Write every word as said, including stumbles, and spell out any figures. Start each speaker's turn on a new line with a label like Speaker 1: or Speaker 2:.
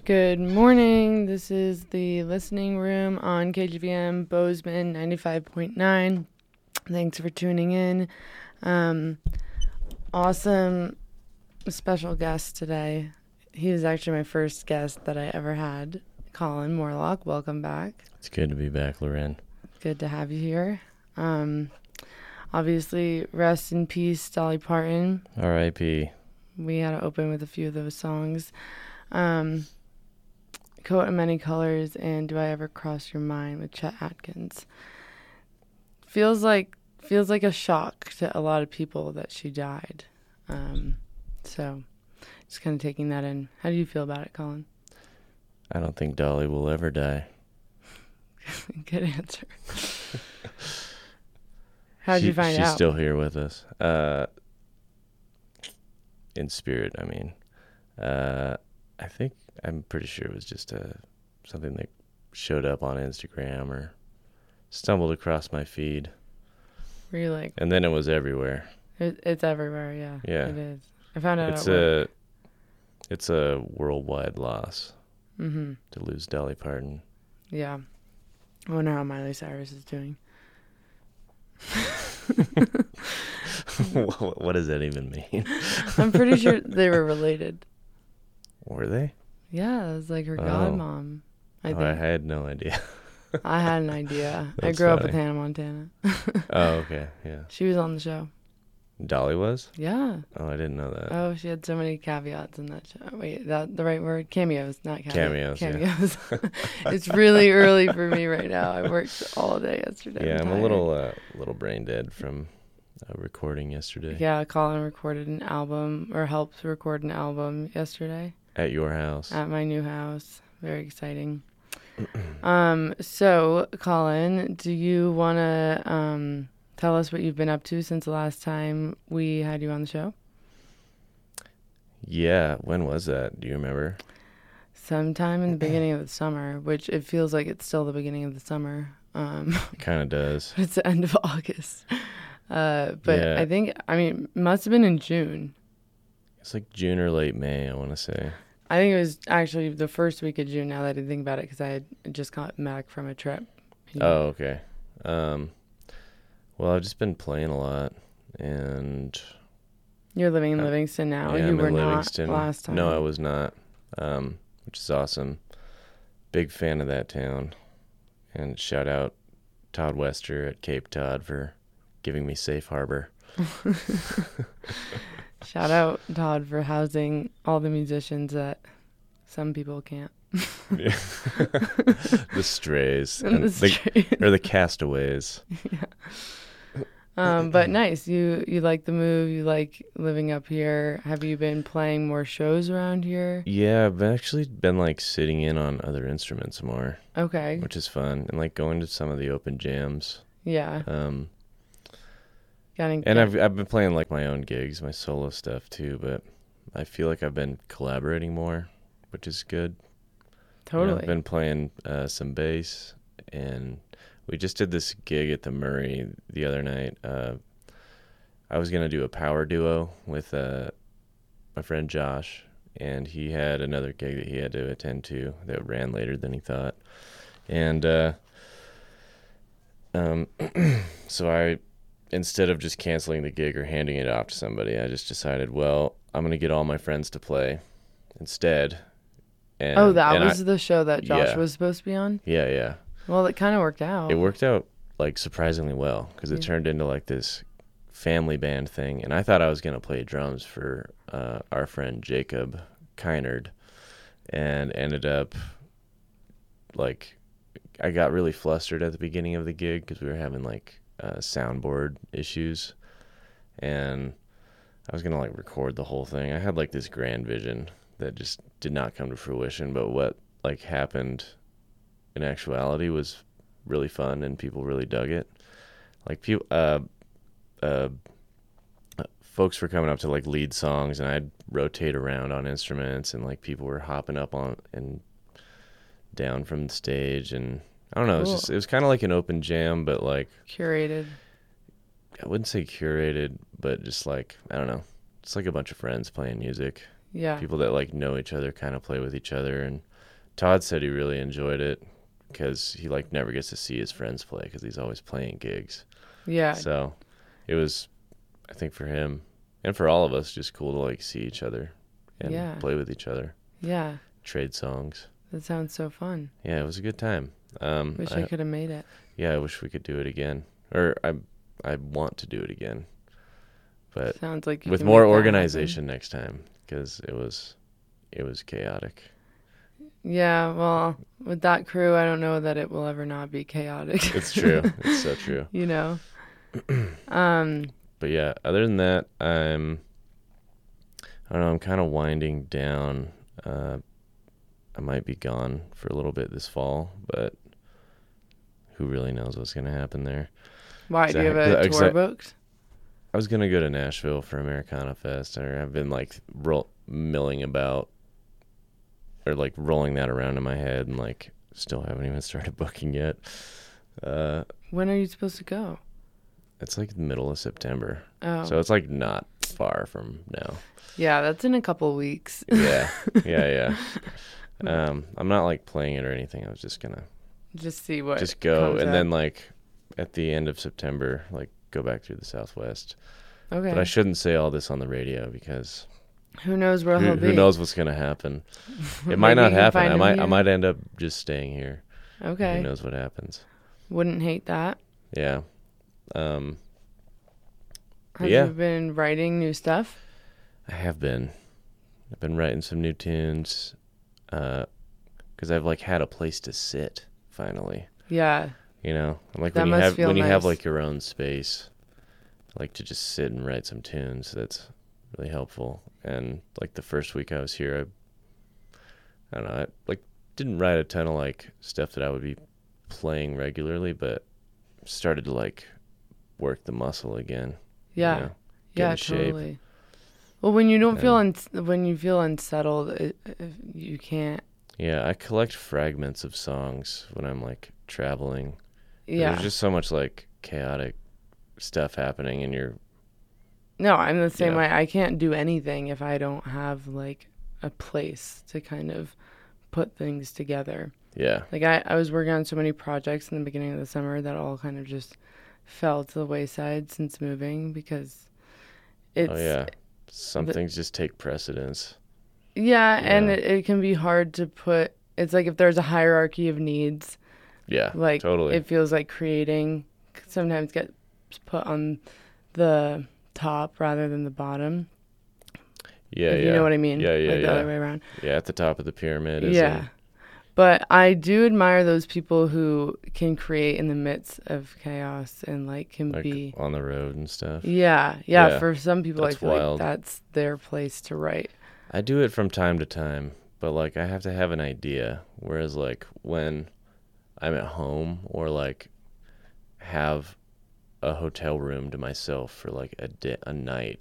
Speaker 1: Good morning. This is the listening room on K G V M Bozeman ninety-five point nine. Thanks for tuning in. Um, awesome special guest today. He was actually my first guest that I ever had. Colin Morlock, welcome back.
Speaker 2: It's good to be back, Loren.
Speaker 1: Good to have you here. Um, obviously, rest in peace, Dolly Parton.
Speaker 2: R I P
Speaker 1: We had to open with a few of those songs. Um, Coat of Many Colors and Do I Ever Cross Your Mind with Chet Atkins. Feels like feels like a shock to a lot of people that she died. Um, so just kind of taking that in. How do you feel about it, Colin?
Speaker 2: I don't think Dolly will ever die.
Speaker 1: Good answer. How'd
Speaker 2: she,
Speaker 1: you find
Speaker 2: she's
Speaker 1: out?
Speaker 2: She's still here with us. Uh, in spirit, I mean. Uh, I think, I'm pretty sure it was just uh, something that showed up on Instagram or stumbled across my feed.
Speaker 1: Were you like...
Speaker 2: And then it was everywhere.
Speaker 1: It, it's everywhere, yeah.
Speaker 2: Yeah.
Speaker 1: It is. I found out
Speaker 2: it's
Speaker 1: at
Speaker 2: a It's a worldwide loss
Speaker 1: mm-hmm.
Speaker 2: to lose Dolly Parton.
Speaker 1: Yeah. I wonder how Miley Cyrus is doing.
Speaker 2: What does that even mean?
Speaker 1: I'm pretty sure they were related.
Speaker 2: Were they?
Speaker 1: Yeah, it was like her
Speaker 2: Oh.
Speaker 1: godmom. I
Speaker 2: oh,
Speaker 1: think.
Speaker 2: I had no idea.
Speaker 1: I had an idea. I
Speaker 2: That's
Speaker 1: grew up
Speaker 2: funny.
Speaker 1: with Hannah Montana.
Speaker 2: Oh, okay, yeah.
Speaker 1: She was on the show.
Speaker 2: Dolly was?
Speaker 1: Yeah.
Speaker 2: Oh, I didn't know that.
Speaker 1: Oh, she had so many caveats in that show. Wait, that the right word? Cameos, not caveats.
Speaker 2: Cameos, yeah.
Speaker 1: Cameos. It's really early for me right now. I worked all day yesterday.
Speaker 2: Yeah, I'm a
Speaker 1: tired.
Speaker 2: little uh, little brain dead from uh, recording yesterday.
Speaker 1: Yeah, Colin recorded an album, or helped record an album yesterday.
Speaker 2: At your house.
Speaker 1: At my new house. Very exciting. um, so, Colin, do you want to um, tell us what you've been up to since the last time we had you on the show?
Speaker 2: Yeah, when was that? Do you remember?
Speaker 1: Sometime in the beginning of the summer, which it feels like it's still the beginning of the summer. Um,
Speaker 2: It kind of does.
Speaker 1: it's the end of August. Uh, but
Speaker 2: Yeah.
Speaker 1: I think, I mean, it must have been in June.
Speaker 2: It's like June or late May, I want to say.
Speaker 1: I think it was actually the first week of June, now that I think about it, because I had just gotten back from a trip.
Speaker 2: Oh, okay. Um, well, I've just been playing a lot, and
Speaker 1: You're living in
Speaker 2: Uh,
Speaker 1: Livingston now.
Speaker 2: yeah,
Speaker 1: you
Speaker 2: I'm
Speaker 1: were
Speaker 2: in
Speaker 1: not
Speaker 2: Livingston.
Speaker 1: last time.
Speaker 2: No, I was not, um, which is awesome. Big fan of that town. And shout out Todd Wester at Cape Todd for giving me safe harbor.
Speaker 1: Shout out Todd for housing all the musicians that some people can't.
Speaker 2: Yeah. The strays.
Speaker 1: And
Speaker 2: and
Speaker 1: the
Speaker 2: the-
Speaker 1: strays.
Speaker 2: or the castaways.
Speaker 1: Um, but nice. You you like the move. You like living up here. Have you been playing more shows around here?
Speaker 2: Yeah, I've actually been like sitting in on other instruments more,
Speaker 1: Okay.
Speaker 2: which is fun, and like going to some of the open jams.
Speaker 1: Yeah.
Speaker 2: Um,
Speaker 1: Getting,
Speaker 2: and I've I've been playing like my own gigs, my solo stuff too, but I feel like I've been collaborating more, which is good. You know,
Speaker 1: totally.
Speaker 2: I've been playing uh, some bass, and we just did this gig at the Murray the other night. Uh, I was going to do a power duo with uh, my friend Josh, and he had another gig that he had to attend to that ran later than he thought. And uh, um, so I, instead of just canceling the gig or handing it off to somebody, I just decided, well, I'm going to get all my friends to play instead. And,
Speaker 1: oh, that
Speaker 2: and
Speaker 1: was
Speaker 2: I,
Speaker 1: the show that Josh
Speaker 2: yeah.
Speaker 1: was supposed to be on?
Speaker 2: Yeah, yeah.
Speaker 1: Well, it kind of worked out.
Speaker 2: It worked out like surprisingly well because it
Speaker 1: Yeah.
Speaker 2: turned into like this family band thing, and I thought I was gonna play drums for uh, our friend Jacob Kynard, and ended up like I got really flustered at the beginning of the gig because we were having like uh, soundboard issues, and I was gonna like record the whole thing. I had like this grand vision that just did not come to fruition, but what like happened in actuality was really fun, and people really dug it. Like people, uh, uh, folks were coming up to like lead songs, and I'd rotate around on instruments, and like people were hopping up on and down from the stage, and I don't know. It was
Speaker 1: Cool.
Speaker 2: just it was kind of like an open jam, but like
Speaker 1: Curated.
Speaker 2: I wouldn't say curated, but just like I don't know, it's like a bunch of friends playing music.
Speaker 1: Yeah.
Speaker 2: People that like know each other kind of play with each other. And Todd said he really enjoyed it because he like never gets to see his friends play because he's always playing gigs.
Speaker 1: Yeah.
Speaker 2: So it was, I think for him and for all of us, just cool to like see each other and
Speaker 1: Yeah.
Speaker 2: play with each other,
Speaker 1: Yeah.
Speaker 2: trade songs.
Speaker 1: That sounds so fun.
Speaker 2: Yeah, it was a good time. Um,
Speaker 1: Wish
Speaker 2: I,
Speaker 1: I could have made it.
Speaker 2: yeah, I wish we could do it again, or I I want to do it again, but
Speaker 1: Sounds like you
Speaker 2: with
Speaker 1: can
Speaker 2: more
Speaker 1: make that
Speaker 2: organization next time because it was it was chaotic.
Speaker 1: happen. Yeah, well, with that crew, I don't know that it will ever not be chaotic.
Speaker 2: It's true. It's so true.
Speaker 1: You know. um.
Speaker 2: But yeah, other than that, I'm I don't know. I'm kind of winding down. Uh, I might be gone for a little bit this fall, but who really knows what's going to happen there?
Speaker 1: Why do you have a
Speaker 2: Exact-
Speaker 1: tour
Speaker 2: exact-
Speaker 1: booked?
Speaker 2: I was going to go to Nashville for Americana Fest, and I've been like roll, milling about or like rolling that around in my head and like still haven't even started booking yet. Uh,
Speaker 1: When are you supposed to go?
Speaker 2: it's like the middle of September.
Speaker 1: Oh,
Speaker 2: So it's like not far from now.
Speaker 1: yeah, that's in a couple weeks.
Speaker 2: Yeah. Yeah, yeah. Um, I'm not like playing it or anything. I was just going to
Speaker 1: Just see what.
Speaker 2: just go
Speaker 1: comes
Speaker 2: and
Speaker 1: up.
Speaker 2: then like at the end of September like go back through the Southwest.
Speaker 1: Okay.
Speaker 2: But I shouldn't say all this on the radio because
Speaker 1: Who knows where
Speaker 2: who,
Speaker 1: he'll be?
Speaker 2: who knows what's going to happen. It might
Speaker 1: Maybe
Speaker 2: not
Speaker 1: you can
Speaker 2: happen.
Speaker 1: find
Speaker 2: I
Speaker 1: him
Speaker 2: might I
Speaker 1: here.
Speaker 2: might end up just staying here.
Speaker 1: Okay.
Speaker 2: Who knows what happens.
Speaker 1: Wouldn't hate that.
Speaker 2: Yeah. Um
Speaker 1: Have
Speaker 2: yeah.
Speaker 1: you been writing new stuff?
Speaker 2: I have been. I've been writing some new tunes uh cuz I've like had a place to sit finally.
Speaker 1: Yeah.
Speaker 2: You know, like
Speaker 1: That
Speaker 2: when you
Speaker 1: must
Speaker 2: have
Speaker 1: feel
Speaker 2: when you have
Speaker 1: nice.
Speaker 2: like your own space, like to just sit and write some tunes. That's really helpful. And like the first week I was here, I, I don't know, I like didn't write a ton of like stuff that I would be playing regularly, but started to like work the muscle again.
Speaker 1: Yeah.
Speaker 2: You know, get
Speaker 1: Yeah,
Speaker 2: in shape.
Speaker 1: totally. Well, when you don't feel
Speaker 2: And-
Speaker 1: un- when you feel unsettled, it, it, you can't.
Speaker 2: Yeah, I collect fragments of songs when I'm like traveling.
Speaker 1: Yeah.
Speaker 2: There's just so much like chaotic stuff happening, and you're
Speaker 1: No, I'm the same
Speaker 2: Yeah.
Speaker 1: way. I can't do anything if I don't have like a place to kind of put things together.
Speaker 2: yeah,
Speaker 1: Like I, I was working on so many projects in the beginning of the summer that all kind of just fell to the wayside since moving because it's
Speaker 2: oh yeah. Some things just take precedence.
Speaker 1: yeah, and
Speaker 2: Yeah.
Speaker 1: it, it can be hard to put. It's like if there's a hierarchy of needs,
Speaker 2: Yeah,
Speaker 1: like
Speaker 2: totally.
Speaker 1: it feels like creating sometimes gets put on the top rather than the bottom.
Speaker 2: yeah,
Speaker 1: if
Speaker 2: yeah.
Speaker 1: you know what I mean.
Speaker 2: Yeah, yeah,
Speaker 1: like the
Speaker 2: yeah.
Speaker 1: other way around.
Speaker 2: Yeah, at the top of the pyramid. Is
Speaker 1: Yeah. But I do admire those people who can create in the midst of chaos and like can
Speaker 2: like
Speaker 1: be
Speaker 2: on the road and stuff.
Speaker 1: yeah, yeah,
Speaker 2: Yeah.
Speaker 1: for some people
Speaker 2: That's
Speaker 1: I feel
Speaker 2: wild.
Speaker 1: like that's their place to write.
Speaker 2: I do it from time to time, but like I have to have an idea. Whereas like when I'm at home or like have a hotel room to myself for like a di- a night